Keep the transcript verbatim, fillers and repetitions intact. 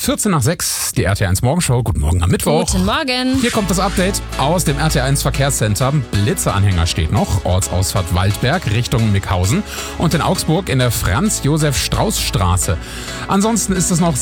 vierzehn nach sechs, die R T eins Morgenshow. Guten Morgen am Mittwoch. Guten Morgen. Hier kommt das Update aus dem R T eins Verkehrscenter. Blitzeanhänger steht noch, Ortsausfahrt Waldberg Richtung Mickhausen und in Augsburg in der Franz-Josef-Strauß-Straße. Ansonsten ist es noch